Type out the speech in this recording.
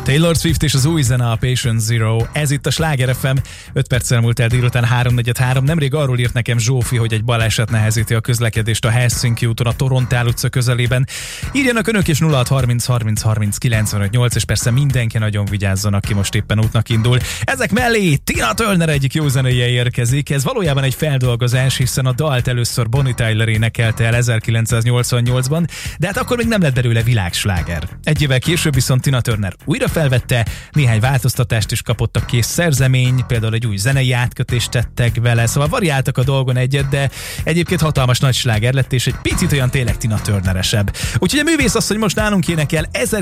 Taylor Swift és az új zene a Patient Zero. Ez itt a Sláger FM. 5 perccel múlt el délután 3:43. Nemrég arról írt nekem Zsófi, hogy egy baleset nehezíti a közlekedést a Helsinki úton, a Torontál utca közelében. Írjanak önök is 0630 30 30 95 8, és persze mindenki nagyon vigyázzon, aki most éppen útnak indul. Ezek mellé Tina Turner egyik jó zenéje érkezik. Ez valójában egy feldolgozás, hiszen a dalt először Bonnie Tyler énekelte el 1988-ban, de hát akkor még nem lett belőle világsláger. Egy évvel később viszont Tina Turner újra felvette, néhány változtatást is kapott a kész szerzemény, például egy új zenei átkötést tettek vele, szóval variáltak a dolgon egyet, de egyébként hatalmas nagy sláger lett, és egy picit olyan tényleg Tina Turneresebb. Úgyhogy a művész azt, hogy most nálunk énekel